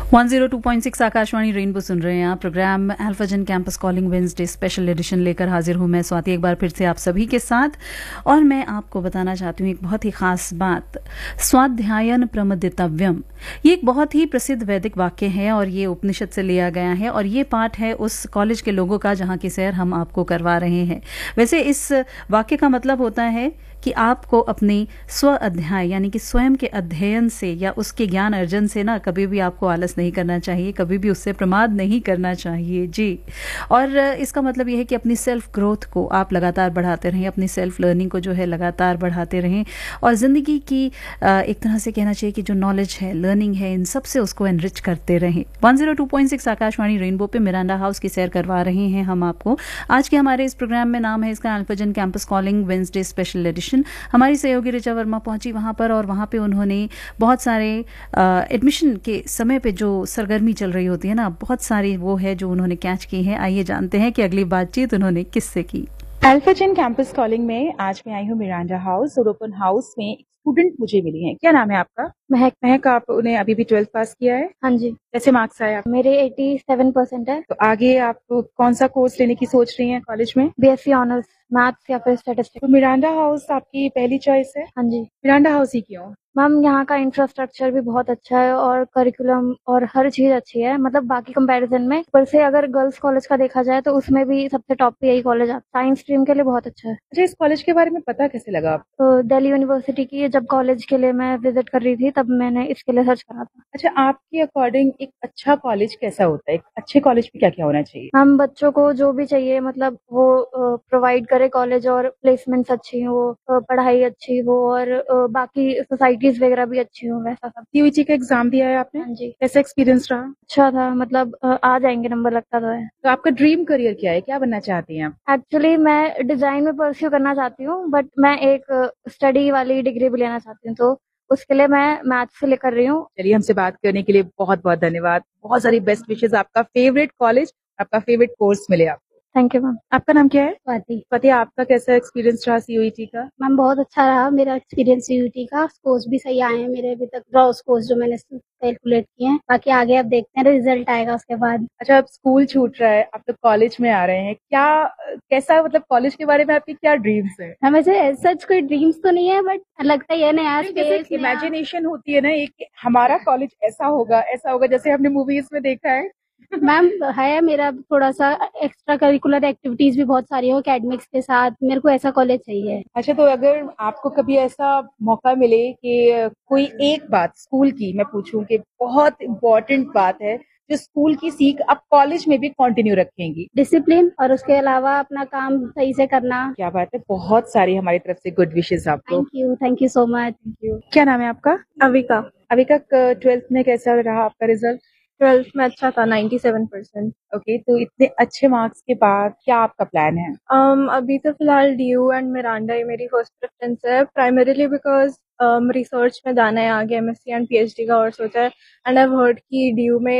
102.6 Akashvani rainbow सुन रहे हैं आप। Programme अल्फाजन campus calling Wednesday special edition लेकर हाजिर हूं मैं स्वाति एक बार फिर से आप सभी के साथ। और मैं आपको बताना चाहती हूँ एक बहुत ही खास बात। स्वाध्यायन प्रमदितव्यम, ये एक बहुत ही प्रसिद्ध वैदिक वाक्य है और ये उपनिषद से लिया गया है और ये पाठ है उस कॉलेज के लोगों का जहाँ की सैर हम आपको करवा रहे हैं। वैसे इस वाक्य का मतलब होता है कि आपको अपनी स्व अध्याय यानी कि स्वयं के अध्ययन से या उसके ज्ञान अर्जन से ना कभी भी आपको आलस नहीं करना चाहिए, कभी भी उससे प्रमाद नहीं करना चाहिए जी। और इसका मतलब यह है कि अपनी सेल्फ ग्रोथ को आप लगातार बढ़ाते रहें, अपनी सेल्फ लर्निंग को जो है लगातार बढ़ाते रहें और ज़िंदगी की एक तरह से कहना चाहिए कि जो नॉलेज है, लर्निंग है, इन सब से उसको एनरिच करते रहें। 102.6 आकाशवाणी रेनबो पे मिरांडा हाउस की सैर करवा रहे हैं हम आपको। आज के हमारे इस प्रोग्राम में नाम है इसका अल्फाजन campus calling Wednesday special edition. हमारी सहयोगी ऋचा वर्मा पहुंची वहां पर और वहां पे उन्होंने बहुत सारे एडमिशन के समय पे जो सरगर्मी चल रही होती है ना, बहुत सारी वो है जो उन्होंने कैच की है। आइए जानते हैं कि अगली बातचीत उन्होंने किससे की। अल्फाजन कैंपस कॉलिंग में आज मैं आई हूँ मिरांडा हाउस और ओपन हाउस में एक स्टूडेंट मुझे मिली है। क्या नाम है आपका? महक। महक, आपने अभी भी 12th पास किया है? हाँ जी, कैसे मार्क्स आए आप? मेरे 87% है। तो आगे आप कौन सा कोर्स लेने की सोच रही हैं कॉलेज में? बीएससी ऑनर्स मैथ्स या फिर स्टैटिस्टिक्स। तो मिरांडा हाउस आपकी पहली चॉइस है? हाँ जी मिरांडा हाउस ही क्यों? मैम, यहाँ का इंफ्रास्ट्रक्चर भी बहुत अच्छा है और करिकुलम और हर चीज अच्छी है, मतलब बाकी कंपैरिजन में। पर से अगर गर्ल्स कॉलेज का देखा जाए तो उसमें भी सबसे टॉप पे यही कॉलेज आता है। साइंस स्ट्रीम के लिए बहुत अच्छा है। अच्छा, इस कॉलेज के बारे में पता कैसे लगा आप? तो दिल्ली यूनिवर्सिटी की जब कॉलेज के लिए मैं विजिट कर रही थी तब मैंने इसके लिए सर्च करा था। अच्छा, आपके अकॉर्डिंग एक अच्छा कॉलेज कैसा होता है? एक अच्छे कॉलेज में क्या क्या होना चाहिए? हम बच्चों को जो भी चाहिए मतलब वो प्रोवाइड करे कॉलेज, और प्लेसमेंट्स अच्छी हो, पढ़ाई अच्छी हो और बाकी सोसाइटीज वगैरह भी अच्छी हो, वैसा सब। सीयूईटी का एग्जाम दिया है आपने? हाँ जी, कैसा एक्सपीरियंस रहा? अच्छा था, मतलब आ जाएंगे नंबर, लगता तो है। तो आपका ड्रीम करियर क्या है? क्या बनना चाहती हैं आप? एक्चुअली मैं डिजाइन में परस्यू करना चाहती हूँ, बट मैं एक स्टडी वाली डिग्री भी लेना चाहती हूँ, तो उसके लिए मैं मैथ्स से लेकर रही हूँ। चलिए, हमसे बात करने के लिए बहुत बहुत धन्यवाद। बहुत सारी बेस्ट विशेष। आपका फेवरेट कॉलेज, आपका फेवरेट कोर्स मिले आपको। Thank you ma'am. आपका नाम क्या है? स्वाति। स्वाति, आपका कैसा एक्सपीरियंस रहा सीयूईटी का? मैम बहुत अच्छा रहा मेरा एक्सपीरियंस सीयूईटी का। स्कोर्स भी सही आए हैं मेरे अभी तक, रॉ स्कोर्स जो मैंने कैलकुलेट किए हैं। बाकी आगे अब देखते हैं, रिजल्ट आएगा उसके बाद। अच्छा, अब स्कूल छूट रहा है, आप तो कॉलेज में आ रहे हैं। क्या कैसा, मतलब कॉलेज के बारे में आपकी क्या ड्रीम्स है? हमें सच कोई ड्रीम्स तो नहीं है, बट लगता ही है नया स्पेस, इमेजिनेशन होती है ना, एक हमारा कॉलेज ऐसा होगा, ऐसा होगा, जैसे हमने मूवीज में देखा है। मैम है मेरा थोड़ा सा एक्स्ट्रा करिकुलर एक्टिविटीज भी बहुत सारी हो एकेडमिक्स के साथ। मेरे को ऐसा कॉलेज चाहिए। अच्छा, तो अगर आपको कभी ऐसा मौका मिले कि कोई एक बात स्कूल की मैं पूछूं कि बहुत इम्पोर्टेंट बात है जो स्कूल की सीख आप कॉलेज में भी कंटिन्यू रखेंगी? डिसिप्लिन और उसके अलावा अपना काम सही से करना। क्या बात है, बहुत सारी हमारी तरफ से गुड विशेष आपको। Thank you so much. Thank you. क्या नाम है आपका? अविका। अविका, 12th में कैसा रहा आपका रिजल्ट? 12th में अच्छा था, 97%। ओके, तो इतने अच्छे मार्क्स के बाद क्या आपका प्लान है? अभी तो फिलहाल डीयू एंड मिरांडा ही मेरी फर्स्ट प्रेफरेंस है, प्राइमरीली बिकॉज रिसर्च में जाना है आगे, एमएससी एंड पीएचडी का और सोचा है। एंड आई हर्ड कि डीयू में